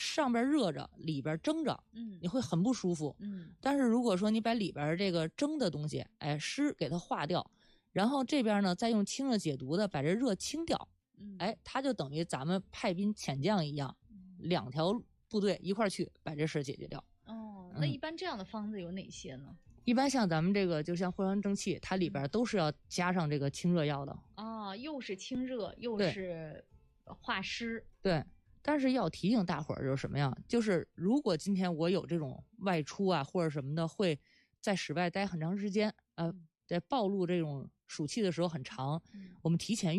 上边热着，里边蒸着，你会很不舒服。但是如果说你把里边这个蒸的东西，哎，湿给它化掉，然后这边呢再用清热解毒的把这热清掉，哎，它就等于咱们派兵遣将一样，两条部队一块去把这事解决掉。 那一般这样的方子有哪些呢？ 一般像咱们这个，就像藿香正气，它里边都是要加上这个清热药的。 又是清热，又是化湿。对。 但是要提醒大伙儿就是什么呀？就是如果今天我有这种外出啊或者什么的，会在室外待很长时间，在暴露这种暑气的时候很长，我们提前